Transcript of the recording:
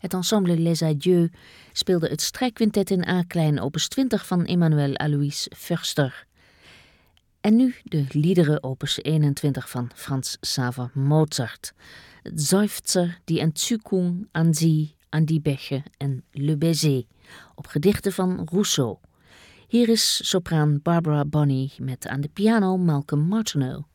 Het ensemble Les Adieux speelde het strijkquintet in A-klein opus 20 van Emanuel Alois Förster. En nu de liederen opus 21 van Franz Xaver Mozart. Seufzer, die Entzückung an sie, an die Bäche en Le Baiser, op gedichten van Rousseau. Hier is sopraan Barbara Bonney met aan de piano Malcolm Martineau.